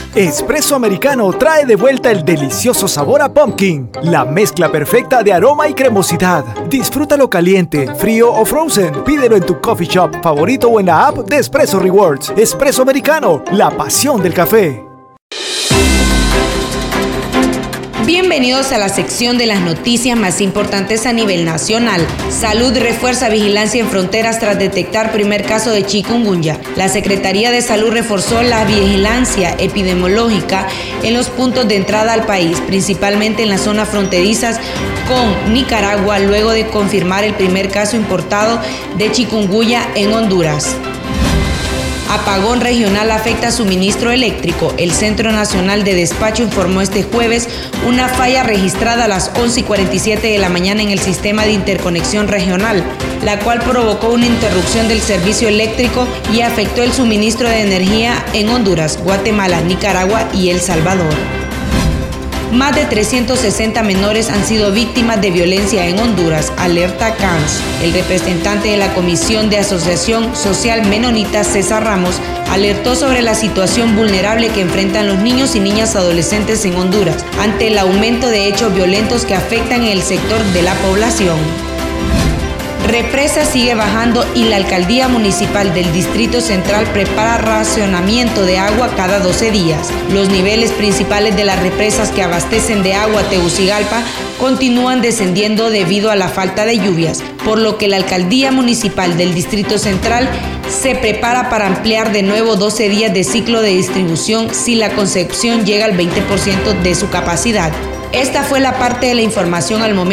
Espresso Americano trae de vuelta el delicioso sabor a pumpkin, la mezcla perfecta de aroma y cremosidad. Disfrútalo caliente, frío o frozen. Pídelo en tu coffee shop favorito o en la app de Espresso Rewards. Espresso Americano, la pasión del café. Bienvenidos a la sección de las noticias más importantes a nivel nacional. Salud refuerza vigilancia en fronteras tras detectar primer caso de chikungunya. La Secretaría de Salud reforzó la vigilancia epidemiológica en los puntos de entrada al país, principalmente en las zonas fronterizas con Nicaragua, luego de confirmar el primer caso importado de chikungunya en Honduras. Apagón regional afecta suministro eléctrico. El Centro Nacional de Despacho informó este jueves una falla registrada a las 11:47 de la mañana en el sistema de interconexión regional, la cual provocó una interrupción del servicio eléctrico y afectó el suministro de energía en Honduras, Guatemala, Nicaragua y El Salvador. Más de 360 menores han sido víctimas de violencia en Honduras, alerta CANS. El representante de la Comisión de Asociación Social Menonita, César Ramos, alertó sobre la situación vulnerable que enfrentan los niños y niñas adolescentes en Honduras ante el aumento de hechos violentos que afectan el sector de la población. Represa sigue bajando y la Alcaldía Municipal del Distrito Central prepara racionamiento de agua cada 12 días. Los niveles principales de las represas que abastecen de agua a Tegucigalpa continúan descendiendo debido a la falta de lluvias, por lo que la Alcaldía Municipal del Distrito Central se prepara para ampliar de nuevo 12 días de ciclo de distribución si la Concepción llega al 20% de su capacidad. Esta fue la parte de la información al momento.